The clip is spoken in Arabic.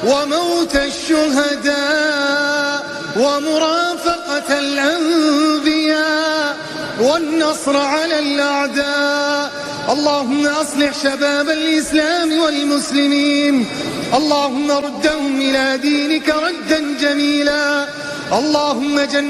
وموت الشهداء ومرافقة الأنبياء والنصر على الأعداء. اللهم أصلح شباب الإسلام والمسلمين، اللهم ردهم إلى دينك ردا جميلا. اللهم